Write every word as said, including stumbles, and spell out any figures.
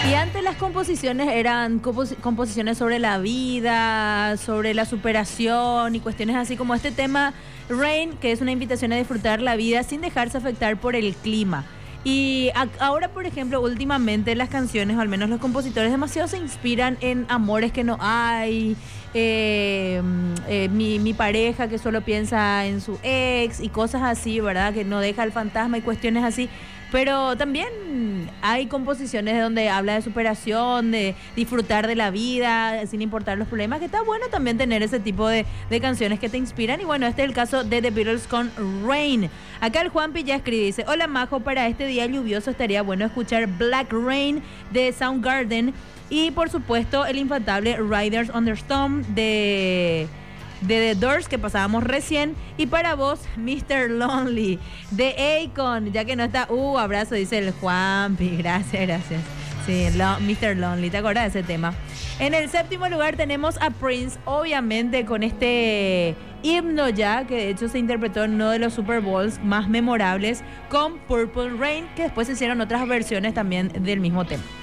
Y antes las composiciones eran compos- composiciones sobre la vida, sobre la superación y cuestiones así como este tema Rain, que es una invitación a disfrutar la vida sin dejarse afectar por el clima. Y a- ahora, por ejemplo, últimamente las canciones, o al menos los compositores, demasiado se inspiran en amores que no hay, eh, mm, eh, mi, mi pareja que solo piensa en su ex y cosas así, ¿verdad? Que no deja el fantasma y cuestiones así. Pero también hay composiciones donde habla de superación, de disfrutar de la vida, sin importar los problemas, que está bueno también tener ese tipo de, de canciones que te inspiran. Y bueno, este es el caso de The Beatles con Rain. Acá el Juanpi ya escribe, dice, hola Majo, para este día lluvioso estaría bueno escuchar Black Rain de Soundgarden y por supuesto el infaltable Riders on the Storm de... de The Doors que pasábamos recién. Y para vos, mister Lonely de Akon, ya que no está. Uh, abrazo, dice el Juanpi. Gracias, gracias. Sí, lo, mister Lonely, ¿te acuerdas de ese tema? En el séptimo lugar tenemos a Prince, obviamente con este himno ya, que de hecho se interpretó en uno de los Super Bowls más memorables, con Purple Rain, que después se hicieron otras versiones también del mismo tema.